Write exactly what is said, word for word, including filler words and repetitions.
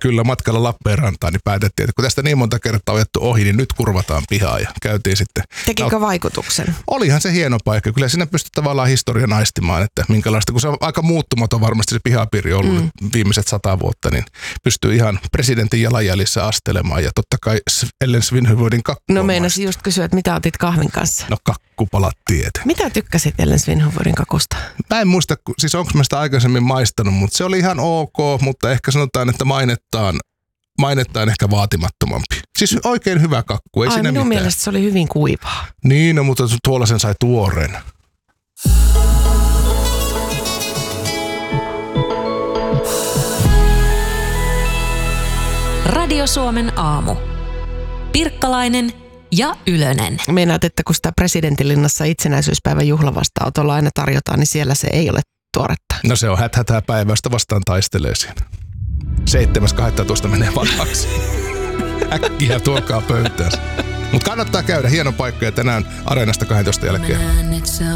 kyllä matkalla Lappeenrantaan, niin päätettiin, että kun tästä niin monta kertaa on otettu ohi, niin nyt kurvataan pihaa ja käytiin sitten. Tekikö no, vaikutuksen? Olihan se hieno paikka. Kyllä siinä pystyy tavallaan historian aistimaan, että minkälaista, kun se on aika muuttumaton varmasti se pihapiiri ollut mm. viimeiset sata vuotta, niin pystyy ihan presidentin jalanjäljissä astelemaan ja totta kai Ellen Svinhufvudin kakkua. No meinasin just kysyä, että mitä otit kahvin kanssa? No kakkupalat tieten. Mitä tykkäsit Ellen Svinhufvudin kakusta? Mä en muista, siis onko mä sitä aikaisemmin maistanut, mutta se oli ihan ok, mutta ehkä sanotaan, että mainettaan, mainettaan ehkä vaatimattomampi. Siis oikein hyvä kakku, ei Ai, siinä minun mitään. mielestä se oli hyvin kuivaa. Niin, no, mutta tuolla sen sai tuoreen. Radio Suomen aamu. Pirkkalainen ja Ylönen. Meinaat, että kun sitä presidentinlinnassa itsenäisyyspäivän juhlavastaanotolla aina tarjotaan, niin siellä se ei ole tuoretta. No se on häthätää päivästä vastaan taistelee siinä. Seitsemäs kahdeksantoista menee vanhaksi. Äkkiä tuokaa pöytään. Mutta kannattaa käydä, hieno paikka ja tänään Areenasta kahdentoista jälkeen.